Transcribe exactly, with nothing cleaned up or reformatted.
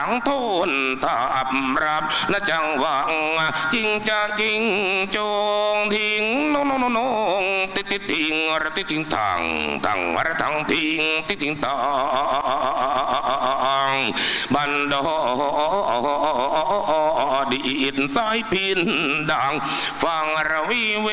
งโทนทับรับนะจังหวังจริงจะจริงจงทิ้งโนโนโนโนติติติงระติติงทังทังระทังทิ้งติติงตังบันดอดีดสายพินดังฟังระวิเว